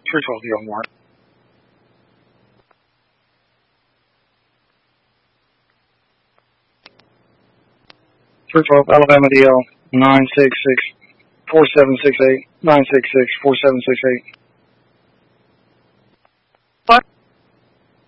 312 deal mark. 312 Alabama DL 966 4768 966 4768.